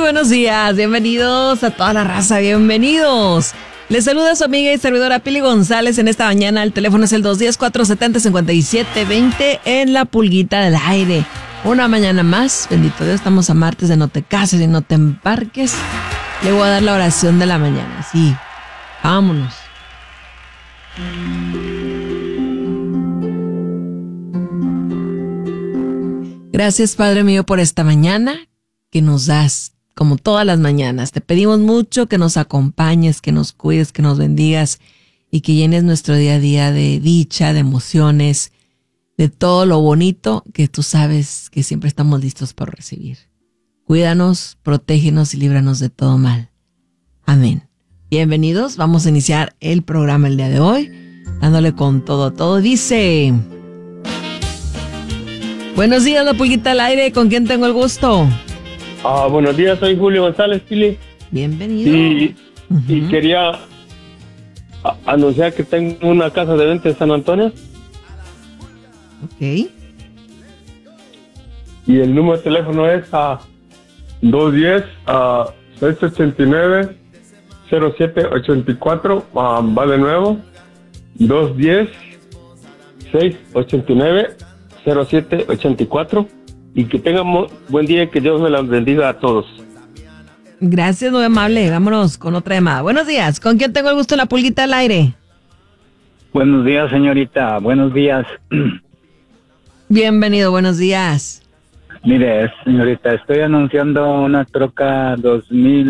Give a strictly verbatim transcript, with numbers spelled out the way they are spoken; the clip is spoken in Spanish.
buenos días, bienvenidos a toda la raza, bienvenidos. Les saluda su amiga y servidora Pili González en esta mañana. El teléfono es el dos uno cero, cuatro siete cero, cinco siete dos cero en la pulguita del aire. Una mañana más, bendito Dios, estamos a martes de no te cases y no te embarques. Le voy a dar la oración de la mañana, sí, vámonos. Gracias, Padre mío, por esta mañana que nos das, como todas las mañanas. Te pedimos mucho que nos acompañes, que nos cuides, que nos bendigas y que llenes nuestro día a día de dicha, de emociones, de todo lo bonito que tú sabes que siempre estamos listos por recibir. Cuídanos, protégenos y líbranos de todo mal. Amén. Bienvenidos, vamos a iniciar el programa el día de hoy, dándole con todo, todo. Dice... Buenos días, la pulguita al aire, ¿con quién tengo el gusto? Ah, buenos días, soy Julio González, Pili. Bienvenido. Y, uh-huh. y quería a, anunciar que tengo una casa de venta en San Antonio. Ok. Y el número de teléfono es a dos uno cero, a seis ocho nueve, cero siete ocho cuatro. Uh, va de nuevo. dos uno cero, seis ocho nueve, cero siete ocho cuatro. Y que tengamos buen día y que Dios me la bendiga a todos. Gracias, muy amable. Vámonos con otra llamada. Buenos días. ¿Con quién tengo el gusto en la pulguita al aire? Buenos días, señorita. Buenos días. Bienvenido, buenos días. Mire, señorita, estoy anunciando una troca dos mil